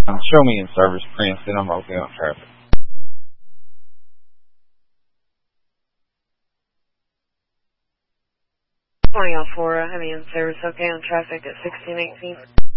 Show me in service, Princeton. I'm okay on traffic. 20 on 4, I'm in service, okay on traffic at 1618.